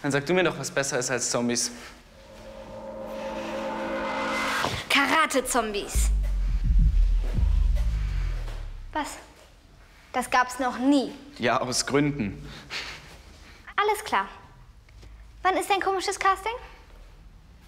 Dann sag du mir doch, was besser ist als Zombies. Karate-Zombies. Was? Das gab's noch nie. Ja, aus Gründen. Alles klar. Wann ist dein komisches Casting?